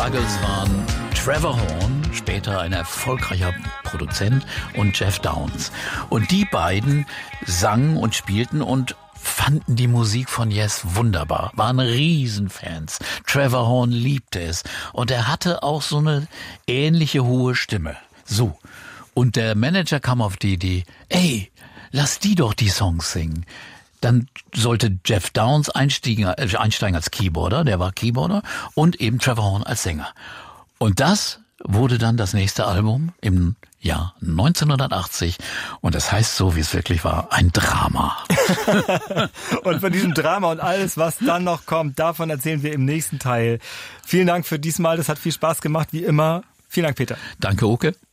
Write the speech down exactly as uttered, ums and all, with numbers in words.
Buggles waren Trevor Horn, später ein erfolgreicher Produzent, und Geoff Downes. Und die beiden sangen und spielten und fanden die Musik von Yes wunderbar, waren Riesenfans. Trevor Horn liebte es und er hatte auch so eine ähnliche hohe Stimme. So. Und der Manager kam auf die Idee, ey, lass die doch die Songs singen. Dann sollte Geoff Downes einsteigen, äh, einsteigen als Keyboarder, der war Keyboarder, und eben Trevor Horn als Sänger. Und das wurde dann das nächste Album im Jahr neunzehnhundertachtzig und das heißt so, wie es wirklich war, ein Drama. Und von diesem Drama und alles, was dann noch kommt, davon erzählen wir im nächsten Teil. Vielen Dank für diesmal, das hat viel Spaß gemacht, wie immer. Vielen Dank, Peter. Danke, Oke.